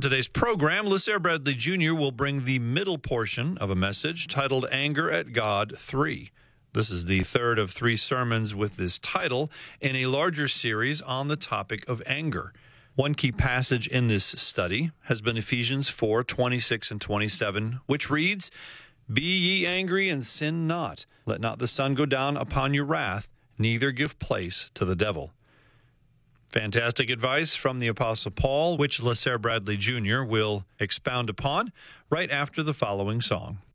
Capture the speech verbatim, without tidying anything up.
today's program, LaSair Bradley Junior will bring the middle portion of a message titled Anger at God three. This is the third of three sermons with this title in a larger series on the topic of anger. One key passage in this study has been Ephesians four, twenty-six and twenty-seven, which reads, "Be ye angry and sin not. Let not the sun go down upon your wrath, neither give place to the devil." Fantastic advice from the Apostle Paul, which LaSair Bradley Junior will expound upon right after the following song.